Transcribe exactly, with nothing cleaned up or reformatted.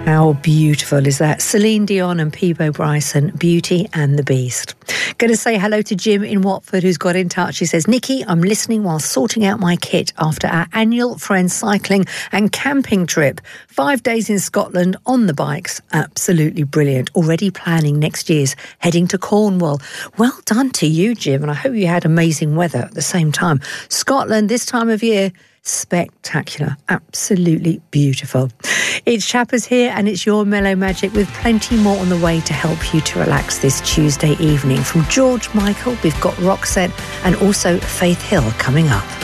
How beautiful is that? Celine Dion and Peabo Bryson, Beauty and the Beast. Going to say hello to Jim in Watford, who's got in touch. He says, Nikki, I'm listening while sorting out my kit after our annual friends cycling and camping trip. Five days in Scotland on the bikes. Absolutely brilliant. Already planning next year's heading to Cornwall. Well done to you, Jim, and I hope you had amazing weather at the same time. Scotland this time of year, spectacular, absolutely beautiful. It's Chappers here, and it's your Mellow Magic with plenty more on the way to help you to relax this Tuesday evening. From George Michael, we've got Roxette and also Faith Hill coming up.